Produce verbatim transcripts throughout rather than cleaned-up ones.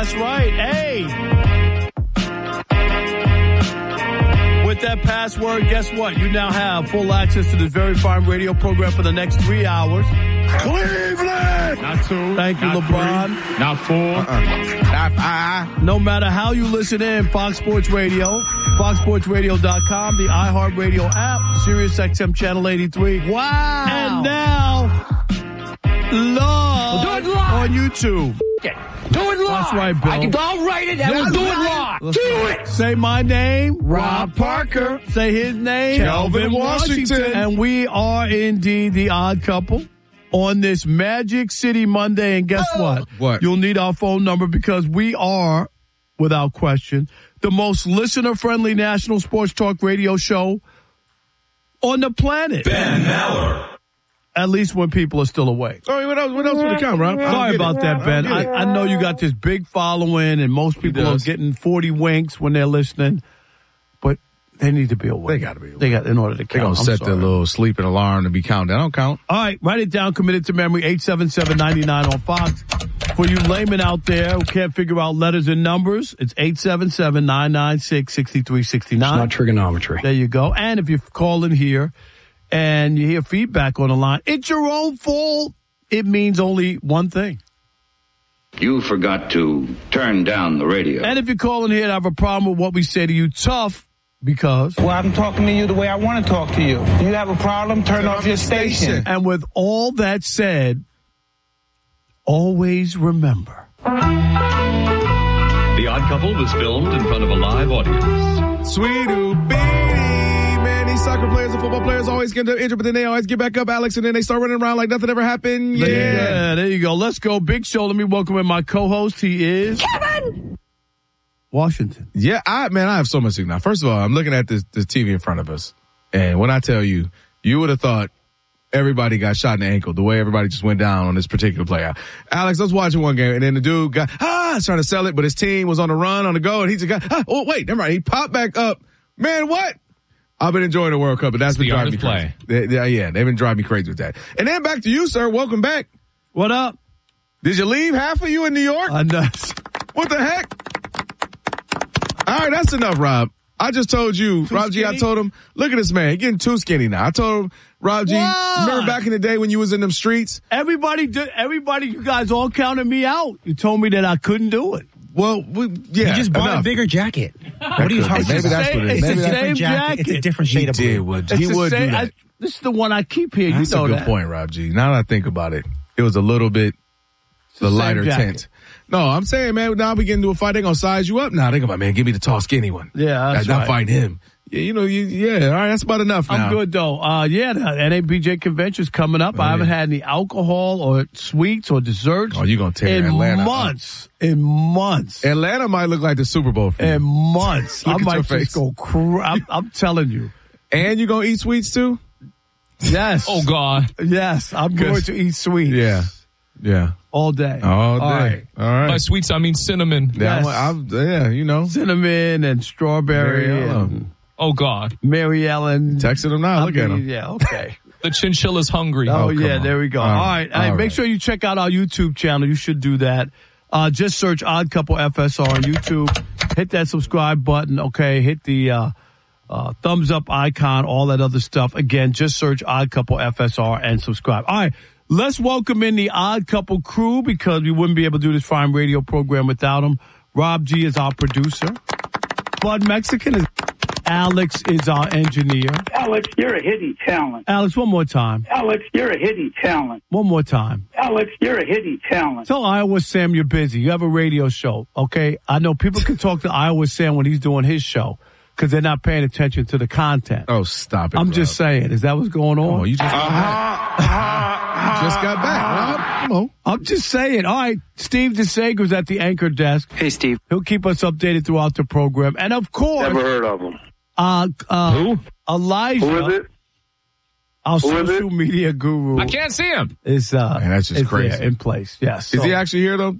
That's right. Hey. With that password, guess what? You now have full access to this very fine radio program for the next three hours. Cleveland! Not two. Thank you, not LeBron. Three, not four. Uh-uh. Not five. No matter how you listen in, Fox Sports Radio, fox sports radio dot com, the iHeartRadio app, Sirius X M Channel eighty-three. Wow. And now, live we'll do it live on YouTube. Do it live. That's right, Bill. I can, I'll write it and Yeah, we'll do it right. live. Do it. Say my name, Rob Parker. Say his name, Kelvin Washington. And we are indeed the Odd Couple on this Magic City Monday. And guess oh. what? What? You'll need our phone number because we are, without question, the most listener-friendly national sports talk radio show on the planet. Ben Maller. At least when people are still awake. Oh, what else, what else would it come, Rob? Sorry about it. that, Ben. I, I, I know you got this big following, and most people are getting forty winks when they're listening, but they need to be awake. They got to be awake. They got in order to count. They're going to I'm set sorry. their little sleeping alarm to be counted. I don't count. All right, write it down, commit it to memory, eight seven seven, nine nine on Fox. For you laymen out there who can't figure out letters and numbers, it's eight seven seven, nine nine six, six three six nine. It's not trigonometry. There you go. And if you're calling here and you hear feedback on the line, it's your own fault. It means only one thing. You forgot to turn down the radio. And if you're calling here and have a problem with what we say to you, tough, because... Well, I'm talking to you the way I want to talk to you. Do you have a problem? Turn, Turn off your station. station. And with all that said, always remember. The Odd Couple was filmed in front of a live audience. Sweet Beanie. Man, these soccer players and football players always get injured, but then they always get back up, Alex, and then they start running around like nothing ever happened. Yeah. Yeah, there you go. Let's go. Big show. Let me welcome in my co-host. He is... Kevin! Washington. Yeah, I man, I have so much to now. First of all, I'm looking at this, this T V in front of us, and when I tell you, you would have thought everybody got shot in the ankle the way everybody just went down on this particular play. Alex, I was watching one game, and then the dude got, ah, trying to sell it, but his team was on the run, on the go, and he just got, ah, oh, wait, never mind. He popped back up. Man, what? I've been enjoying the World Cup, but that's been driving me crazy. They, they, yeah, they've been driving me crazy with that. And then back to you, sir. Welcome back. What up? Did you leave half of you in New York? I know. What the heck? All right, that's enough, Rob. I just told you, too Rob G, skinny? I told him, look at this man. He's getting too skinny now. I told him, Rob G, Why? Remember back in the day when you was in them streets? Everybody did, everybody, you guys all counted me out. You told me that I couldn't do it. Well, we, yeah. You just bought enough. a bigger jacket. What are you talking Maybe about? that's what it is. It's Maybe the that's same jacket. It's a different shade he of blue. Did, would, It's he the would same, do that. I, this is the one I keep here. That's you know a good that. point, Rob G. Now that I think about it, it was a little bit the, the lighter jacket. tint. No, I'm saying, man, now we get into a fight, they're going to size you up. Now think about, man, give me the tall, skinny one. Yeah, that's Not right. fighting him. Yeah, you know, you, yeah, all right, that's about enough now. I'm good, though. Uh, yeah, the N A B J convention's coming up. Oh, I haven't yeah. had any alcohol or sweets or desserts. Oh, you're going to tear in Atlanta months. Up. In months. Atlanta might look like the Super Bowl for you. In months. I Look at might your just face. go cra- I'm, I'm telling you. And you going to eat sweets too? Yes. Oh, God. Yes, I'm going to eat sweets. Yeah. Yeah. All day. All day. All right. All right. By sweets, I mean cinnamon. Yeah, Yes. I'm, I'm, yeah, you know. Cinnamon and strawberry. Mary Ellen. and Oh, God. Mary Ellen. Texting him now. I Look at mean, him. Yeah, okay. The chinchilla's hungry. Oh, Oh, come yeah, on. there we go. All All right. right. Hey, All make right. sure you check out our YouTube channel. You should do that. Uh, just search Odd Couple F S R on YouTube. Hit that subscribe button, okay? Hit the uh, uh, thumbs up icon, all that other stuff. Again, just search Odd Couple F S R and subscribe. All right. Let's welcome in the Odd Couple crew because we wouldn't be able to do this fine radio program without them. Rob G is our producer. Bud Mexican is Alex is our engineer. Alex, you're a hidden talent. Alex, one more time. Alex, you're a hidden talent. One more time. Alex, you're a hidden talent. Tell Iowa Sam you're busy. You have a radio show, okay? I know people can talk to Iowa Sam when he's doing his show because they're not paying attention to the content. Oh, stop it. I'm Rob. just saying. Is that what's going on? Oh, you just got back. You just got back, Rob. Come on. I'm just saying. All right. Steve DeSager's at the anchor desk. Hey, Steve. He'll keep us updated throughout the program. And, of course, Never heard of him. uh, uh, Who? Elijah, Who is it? our Who is social media guru, I can't see him. is, uh, Man, that's just is there crazy. in place. Yes. Is So- he actually here, though?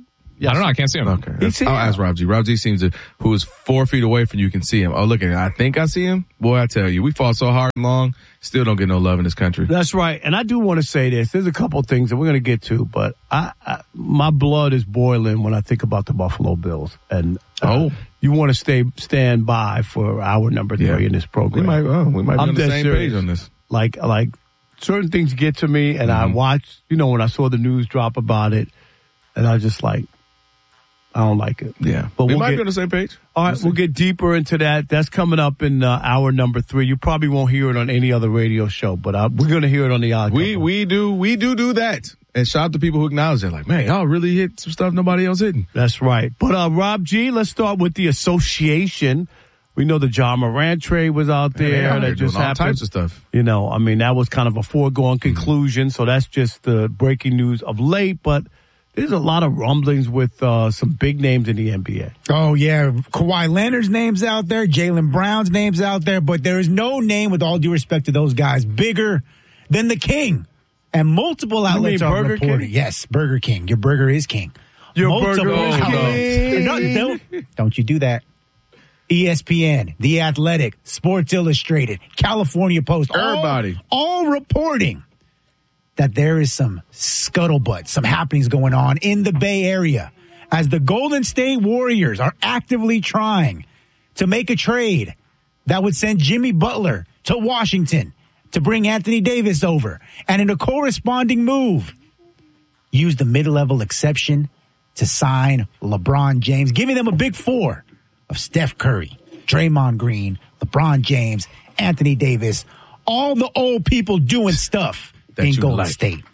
Yes. I don't know. I can't see him. Okay. He's I'll here. ask Rob G. Rob G seems to, who is four feet away from you can see him. Oh, look at it. I think I see him. Boy, I tell you, we fought so hard and long, still don't get no love in this country. That's right. And I do want to say this. There's a couple of things that we're going to get to, but I, I my blood is boiling when I think about the Buffalo Bills. And uh, Oh. you want to stay stand by for hour number three Yeah. in this program. We might, oh, we might be I'm on the dead same serious. page on this. Like, like certain things get to me, and I watch, you know, when I saw the news drop about it, and I just like, I don't like it. Yeah. But we we'll might get- be on the same page. All right, we'll get deeper into that. That's coming up in uh, hour number three. You probably won't hear it on any other radio show, but uh, we're going to hear it on the Odd We, Couple. we do, we do do that. And shout out to people who acknowledge it. Like, man, y'all really hit some stuff nobody else hitting. That's right. But uh, Rob G, let's start with the association. We know the John Morant trade was out Man, they there. out that here just doing all happened. types of stuff. You know, I mean, that was kind of a foregone conclusion. So that's just the breaking news of late. But there's a lot of rumblings with uh, some big names in the N B A. Oh, yeah. Kawhi Leonard's name's out there. Jaylen Brown's name's out there. But there is no name, with all due respect to those guys, bigger than the King. And multiple outlets mean are Burger reporting. King? Yes, Burger King. Your burger is king. Your Multiple burger is outlets- king. No, don't, don't you do that. E S P N, The Athletic, Sports Illustrated, California Post. all- Everybody. All reporting that there is some scuttlebutt, some happenings going on in the Bay Area as the Golden State Warriors are actively trying to make a trade that would send Jimmy Butler to Washington to bring Anthony Davis over. And in a corresponding move, use the mid-level exception to sign LeBron James, giving them a big four of Steph Curry, Draymond Green, LeBron James, Anthony Davis, all the old people doing stuff That in you Golden like. State.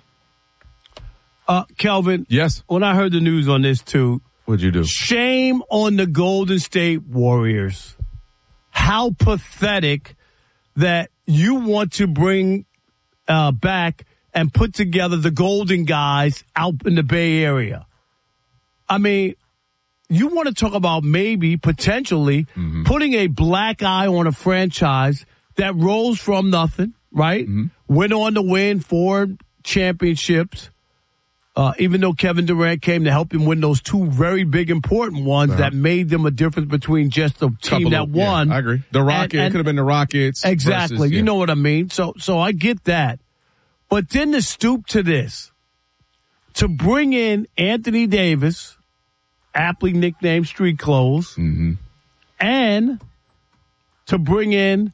Uh, Kelvin, Yes. when I heard the news on this too, What'd you do? shame on the Golden State Warriors. How pathetic that you want to bring uh, back and put together the Golden guys out in the Bay Area. I mean, you want to talk about maybe potentially Mm-hmm. putting a black eye on a franchise that rose from nothing, right? Mm-hmm. Went on to win four championships. Uh, even though Kevin Durant came to help him win those two very big important ones Uh-huh. that made them a difference between just the team Couple that of- yeah, won. I agree. The Rockets. And- It could have been the Rockets. Exactly. versus- You yeah. know what I mean? So, so I get that. But then to stoop to this, to bring in Anthony Davis, aptly nicknamed Street Clothes, Mm-hmm. and to bring in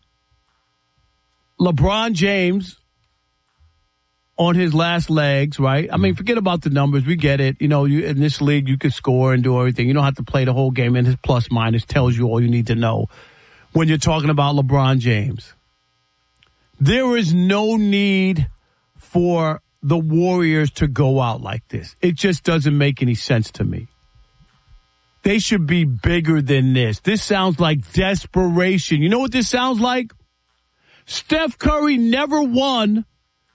LeBron James on his last legs, right? I mean, forget about the numbers. We get it. You know, you, in this league, you can score and do everything. You don't have to play the whole game, and his plus minus tells you all you need to know when you're talking about LeBron James. There is no need for the Warriors to go out like this. It just doesn't make any sense to me. They should be bigger than this. This sounds like desperation. You know what this sounds like? Steph Curry never won,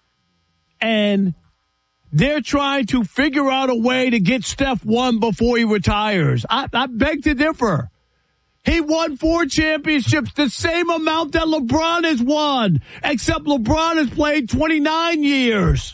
and they're trying to figure out a way to get Steph one before he retires. I, I beg to differ. He won four championships, the same amount that LeBron has won, except LeBron has played twenty-nine years.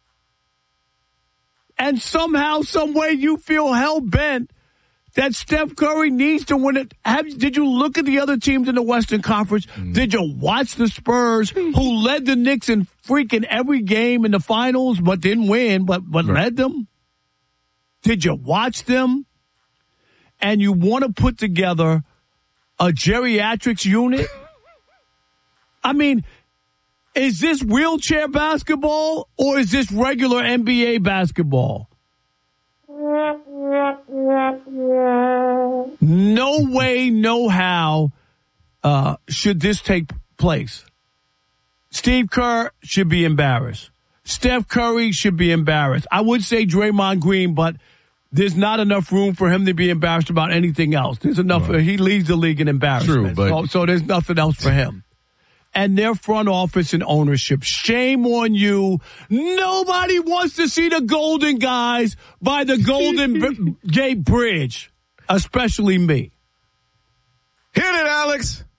And somehow, some way, you feel hell-bent that Steph Curry needs to win it. Have, did you look at the other teams in the Western Conference? Mm. Did you watch the Spurs, who led the Knicks in freaking every game in the finals, but didn't win, but, but right. led them? Did you watch them? And you want to put together a geriatrics unit? I mean, is this wheelchair basketball or is this regular N B A basketball? No way, no how uh, should this take place. Steve Kerr should be embarrassed. Steph Curry should be embarrassed. I would say Draymond Green, but there's not enough room for him to be embarrassed about anything else. There's enough. Right. He leads the league in embarrassment. True, but so, so there's nothing else for him. And their front office and ownership, shame on you. Nobody wants to see the Golden guys by the Golden Gate Bridge, especially me. Hit it, Alex.